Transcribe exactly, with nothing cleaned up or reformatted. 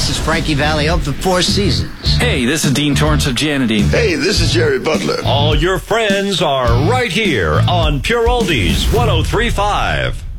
this is Frankie Valli of the Four Seasons. Hey, this is Dean Torrance of Janadine. Hey, this is Jerry Butler. All your friends are right here on Pure Oldies one oh three point five.